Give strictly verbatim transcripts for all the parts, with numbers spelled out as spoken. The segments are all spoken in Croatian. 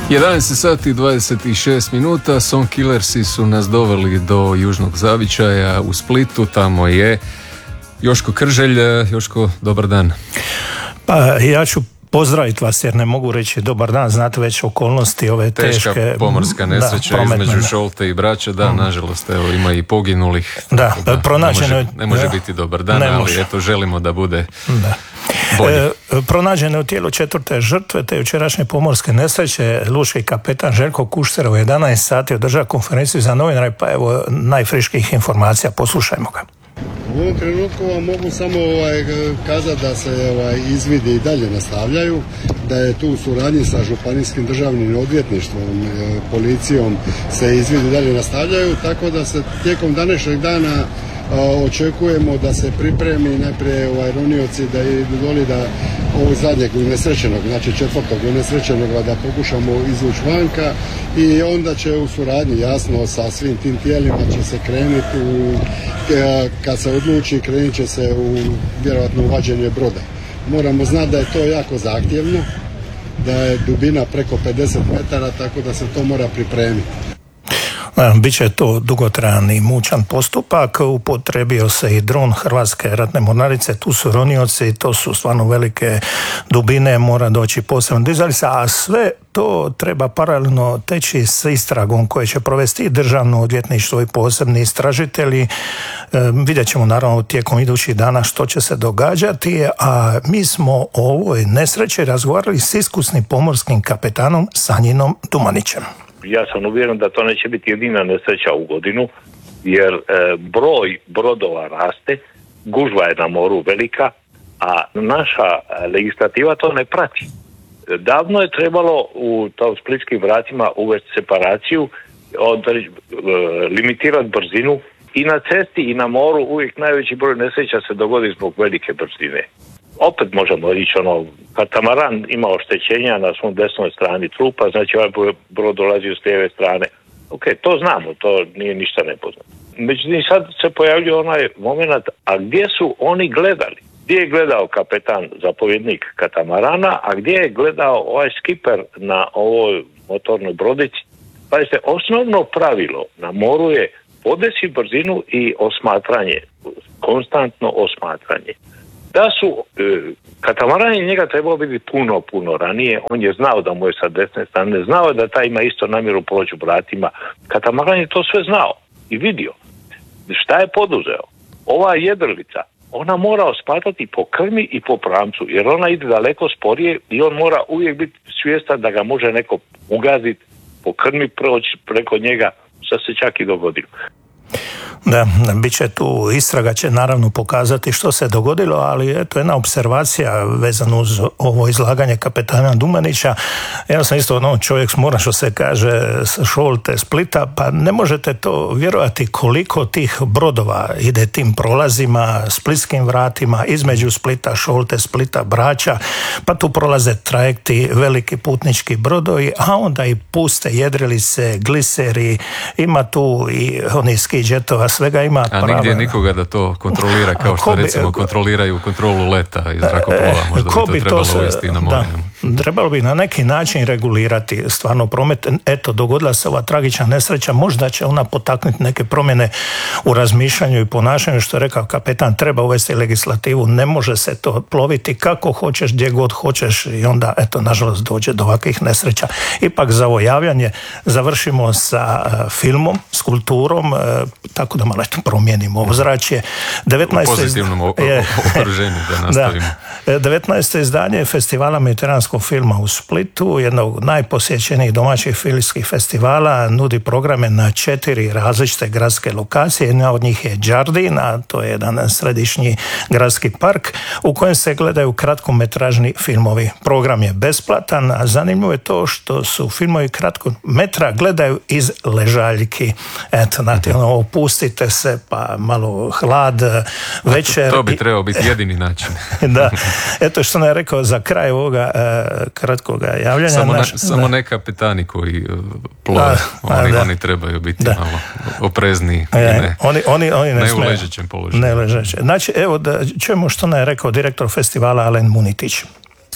jedanaest sati i dvadeset šest minuta, Song Killersi su nas doveli do Južnog zavičaja u Splitu, tamo je Joško Krželj. Joško, dobar dan. Pa ja ću pozdraviti vas jer ne mogu reći dobar dan, znate već okolnosti ove teške... Teška pomorska nesreća da, između Šolte i Brača, da, mm. nažalost, evo, ima i poginulih. Da, da pronađeno ne može, ne može biti dobar dan, ali može. Eto, želimo da bude da. bolje. E, pronađeno je tijelo četvrte žrtve te jučerašnje pomorske nesreće. Lučki kapetan Željko Kušter u jedanaest sati održava konferenciju za novinare, pa evo najfriških informacija, poslušajmo ga. U ovom trenutku vam mogu samo ovaj, kazati da se ovaj, izvidi i dalje nastavljaju, da je tu u suradnji sa županijskim državnim odvjetništvom, e, policijom se izvidi dalje nastavljaju, tako da se tijekom današnjeg dana a, očekujemo da se pripremi najprije ovaj, ronioci da idu doli da ovog zadnjeg unesrećenog, znači četvrtog unesrećenog da pokušamo izvući vanka i onda će u suradnji jasno sa svim tim tijelima će se krenuti u, kad se odluči krenut će se u vjerojatno uvađenje broda. Moramo znati da je to jako zahtjevno, da je dubina preko pedeset metara, tako da se to mora pripremiti. Biće to dugotrajan i mučan postupak, upotrebio se i dron Hrvatske ratne mornarice, tu su ronioci, to su stvarno velike dubine, mora doći posebno dizalica, a sve to treba paralelno teći s istragom koje će provesti i državno odvjetništvo i posebni istražitelji. E, vidjet ćemo naravno tijekom idućih dana što će se događati, a mi smo o ovoj nesreći razgovarali s iskusnim pomorskim kapetanom Sanjinom Dumanićem. Ja sam uvjeren da to neće biti jedina nesreća u godinu, jer e, broj brodova raste, gužva je na moru velika, a naša legislativa to ne prati. Davno je trebalo u to splitskim vratima uvesti separaciju, od, e, limitirati brzinu i na cesti i na moru uvijek najveći broj nesreća se dogodi zbog velike brzine. Opet možemo reći ono, katamaran ima oštećenja na svom desnoj strani trupa, znači ovaj brod dolazi s lijeve strane. Ok, to znamo, to nije ništa nepoznato. Međutim, sad se pojavljuje onaj moment, a gdje su oni gledali? Gdje je gledao kapetan, zapovjednik katamarana, a gdje je gledao ovaj skiper na ovoj motornoj brodici? Pa je osnovno pravilo na moru je podesi brzinu i osmatranje, konstantno osmatranje. Da su, e, katamaran je njega trebao biti puno, puno ranije, on je znao da mu je sa desne strane, znao je da taj ima isto namjeru proći u vratima, katamaran je to sve znao i vidio. Šta je poduzeo? Ova jedrilica, ona mora osmatati po krmi i po pramcu, jer ona ide daleko sporije i on mora uvijek biti svjestan da ga može neko ugaziti po krmi, proći preko njega, što se čak i dogodilo. Da, bit će tu, istraga će naravno pokazati što se dogodilo, ali eto jedna observacija vezana uz ovo izlaganje kapetana Dumanića. Ja sam isto ono čovjek s mora, što se kaže, s Šolte, Splita, pa ne možete to vjerovati koliko tih brodova ide tim prolazima, splitskim vratima, između Splita, Šolte, Splita, Brača, pa tu prolaze trajekti, veliki putnički brodovi, a onda i puste jedrilice, gliseri, ima tu i oni ski džetova, svega ima. A prava. Nigdje nikoga da to kontrolira kao što bi, recimo kontroliraju kontrolu leta iz zrakoplova, možda bi to bi trebalo to uvesti na moru. Trebalo bi na neki način regulirati stvarno promet. Eto, dogodila se ova tragična nesreća, možda će ona potaknuti neke promjene u razmišljanju i ponašanju, što je rekao kapetan, treba uvesti legislativu, ne može se to ploviti kako hoćeš, gdje god hoćeš i onda, eto, nažalost dođe do ovakvih nesreća. Ipak za ovo javljanje završimo sa uh, filmom, s kulturom, uh, tako da malo eto promijenimo ozračje. devetnaesto U pozitivnom okruženju da nastavimo. Da, devetnaesto izdanje festivala mediteranskog filma u Splitu, jednog od najposjećenijih domaćih filmskih festivala, nudi programe na četiri različite gradske lokacije. Jedna od njih je Đardin, a to je jedan središnji gradski park u kojem se gledaju kratkometražni filmovi. Program je besplatan, a zanimljivo je to što su filmovi kratkometra gledaju iz ležaljki. Eto, znate, ono, opustite se, pa malo hlad, večer. To bi trebao biti jedini način. Da, eto što nam je rekao za kraj ovoga uh, kratkoga javljanja. Samo, naš, na, samo ne kapetani koji uh, plove, oni, oni trebaju biti da. malo oprezniji. E, ne, oni, oni, oni ne, ne sme, u ležećem položaju. Ne ležeće. Znači, evo da čujemo što nam je rekao direktor festivala Alen Munitić.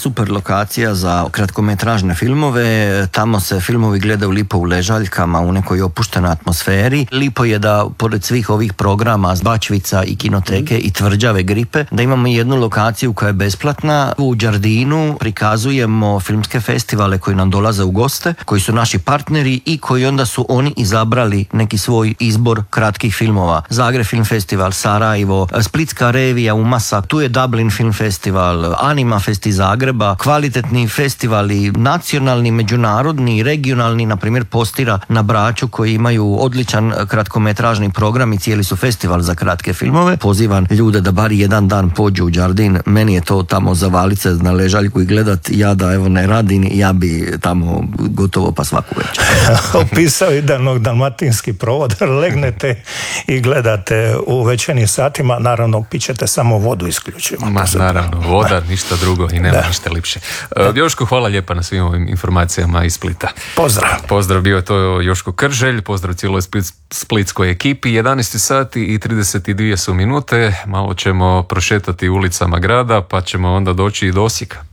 super lokacija za kratkometražne filmove. Tamo se filmovi gledaju lipo u ležaljkama, u nekoj opuštenoj atmosferi. Lipo je da pored svih ovih programa Bačvica i Kinoteke i Tvrđave Gripe, da imamo jednu lokaciju koja je besplatna. U Đardinu prikazujemo filmske festivale koji nam dolaze u goste, koji su naši partneri i koji onda su oni izabrali neki svoj izbor kratkih filmova. Zagreb Film Festival, Sarajevo, Splitska revija u Masa, tu je Dublin Film Festival, Anima Fest iz Zagreba, kvalitetni festivali, nacionalni, međunarodni, regionalni, na primjer Postira na Braču koji imaju odličan kratkometražni program i cijeli su festival za kratke filmove. Pozivam ljude da bar jedan dan pođu u Đardin, meni je to tamo zavalit se na ležaljku i gledat, ja da evo ne radim, ja bi tamo gotovo pa svaku večer. Opisao idealnog dalmatinski provod, legnete i gledate u večernjim satima, naravno pićete samo vodu isključivo. Ma, naravno, voda, ništa drugo i nema da. ništa lipše. Uh, Joško, hvala lijepa na svim ovim informacijama iz Splita. Pozdrav. Pozdrav, bio je to Joško Krželj, pozdrav cijeloj split, splitskoj ekipi. jedanaest sati i trideset dvije su minute, malo ćemo prošetati ulicama grada pa ćemo onda doći i do Osijeka.